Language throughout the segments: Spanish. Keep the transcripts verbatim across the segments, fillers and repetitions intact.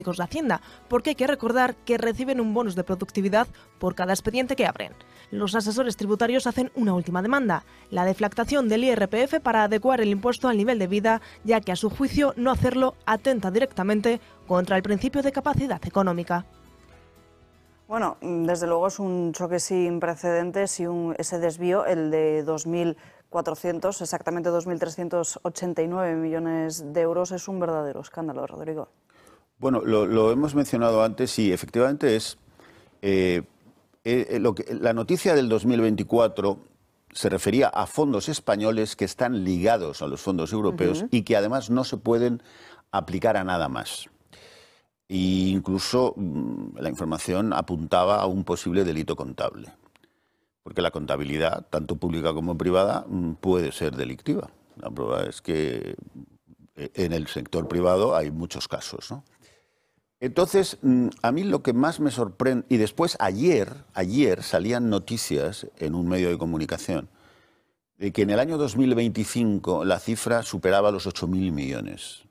de Hacienda, porque hay que recordar que reciben un bonus de productividad por cada expediente que abren. Los asesores tributarios hacen una última demanda, la deflactación del I R P F para adecuar el impuesto al nivel de vida, ya que a su juicio no hacerlo atenta directamente contra el principio de capacidad económica. Bueno, desde luego es un choque sin precedentes y un, ese desvío, el de dos mil cuatrocientos, exactamente dos mil trescientos ochenta y nueve millones de euros, es un verdadero escándalo, Rodrigo. Bueno, lo, lo hemos mencionado antes y efectivamente es eh, eh, lo que, la noticia del dos mil veinticuatro se refería a fondos españoles que están ligados a los fondos europeos uh-huh. y que además no se pueden aplicar a nada más. E incluso mmm, la información apuntaba a un posible delito contable, porque la contabilidad, tanto pública como privada, mmm, puede ser delictiva. La prueba es que en el sector privado hay muchos casos, ¿no? Entonces, a mí lo que más me sorprende, y después ayer, ayer salían noticias en un medio de comunicación de que en el año dos mil veinticinco la cifra superaba los ocho mil millones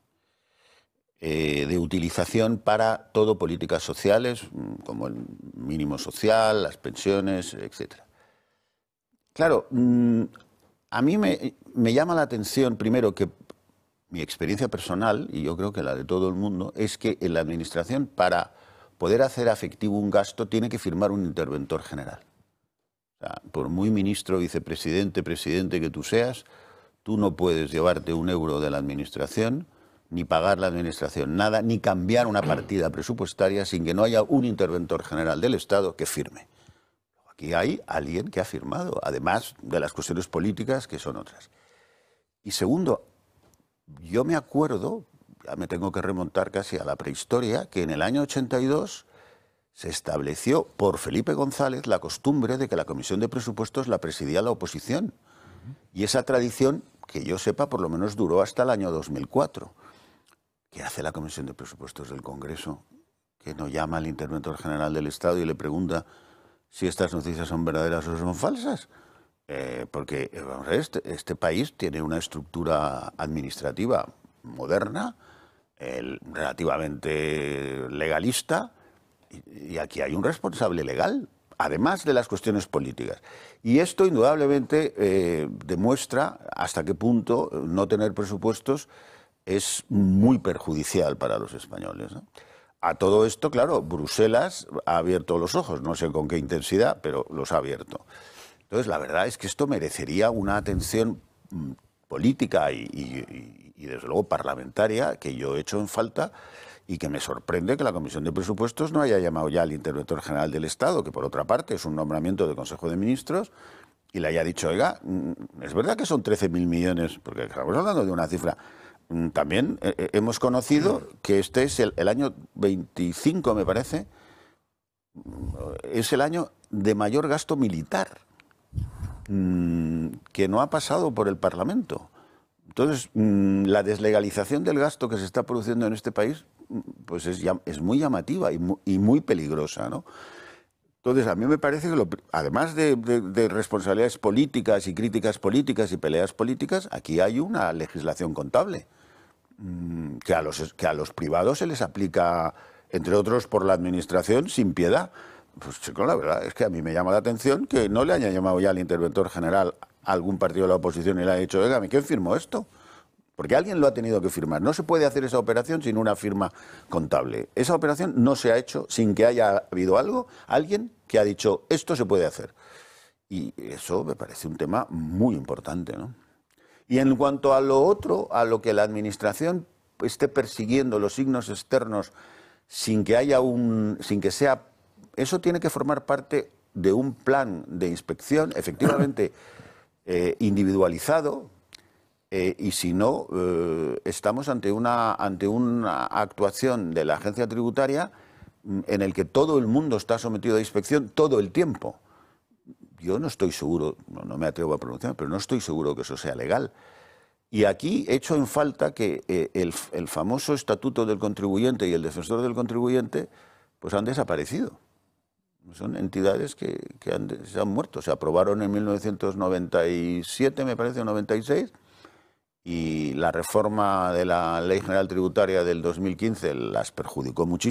eh, de utilización para todo políticas sociales, como el mínimo social, las pensiones, etcétera. Claro, a mí me, me llama la atención, primero, que mi experiencia personal, y yo creo que la de todo el mundo, es que en la administración, para poder hacer efectivo un gasto, tiene que firmar un interventor general. O sea, por muy ministro, vicepresidente, presidente que tú seas, tú no puedes llevarte un euro de la administración, ni pagar la administración nada, ni cambiar una partida presupuestaria sin que no haya un interventor general del Estado que firme. Aquí hay alguien que ha firmado, además de las cuestiones políticas, que son otras. Y segundo, yo me acuerdo, ya me tengo que remontar casi a la prehistoria, que en el año ochenta y dos se estableció por Felipe González la costumbre de que la Comisión de Presupuestos la presidía la oposición. Y esa tradición, que yo sepa, por lo menos duró hasta el año dos mil cuatro. ¿Qué hace la Comisión de Presupuestos del Congreso? Que no llama al interventor general del Estado y le pregunta si estas noticias son verdaderas o son falsas. Eh, porque vamos a ver, este, este país tiene una estructura administrativa moderna, eh, relativamente legalista, y, y aquí hay un responsable legal, además de las cuestiones políticas. Y esto indudablemente eh, demuestra hasta qué punto no tener presupuestos es muy perjudicial para los españoles, ¿no? A todo esto, claro, Bruselas ha abierto los ojos, no sé con qué intensidad, pero los ha abierto. Entonces, la verdad es que esto merecería una atención política y, y, y, desde luego, parlamentaria, que yo he hecho en falta y que me sorprende que la Comisión de Presupuestos no haya llamado ya al Interventor General del Estado, que por otra parte es un nombramiento del Consejo de Ministros, y le haya dicho, oiga, es verdad que son trece mil millones, porque estamos hablando de una cifra. También eh, hemos conocido que este es el, el año veinticinco, me parece, es el año de mayor gasto militar que no ha pasado por el Parlamento. Entonces, la deslegalización del gasto que se está produciendo en este país pues es, es muy llamativa y muy, y muy peligrosa, ¿no? Entonces, a mí me parece que, lo, además de, de, de responsabilidades políticas y críticas políticas y peleas políticas, aquí hay una legislación contable que a los, que a los privados se les aplica, entre otros por la Administración, sin piedad. Pues chico, la verdad es que a mí me llama la atención que no le haya llamado ya al interventor general a algún partido de la oposición y le haya dicho, oiga, ¿quién firmó esto? Porque alguien lo ha tenido que firmar. No se puede hacer esa operación sin una firma contable. Esa operación no se ha hecho sin que haya habido algo, alguien que ha dicho, esto se puede hacer. Y eso me parece un tema muy importante, ¿no? Y en cuanto a lo otro, a lo que la Administración esté persiguiendo los signos externos sin que haya un, sin que sea, eso tiene que formar parte de un plan de inspección, efectivamente eh, individualizado, eh, y si no, eh, estamos ante una, ante una actuación de la agencia tributaria en el que todo el mundo está sometido a inspección todo el tiempo. Yo no estoy seguro, no, no me atrevo a pronunciar, pero no estoy seguro que eso sea legal. Y aquí echo en falta que eh, el, el famoso Estatuto del Contribuyente y el Defensor del Contribuyente pues han desaparecido. Son entidades que, que han, se han muerto. Se aprobaron en mil novecientos noventa y siete, me parece, o noventa y seis, y la reforma de la Ley General Tributaria del dos mil quince las perjudicó muchísimo.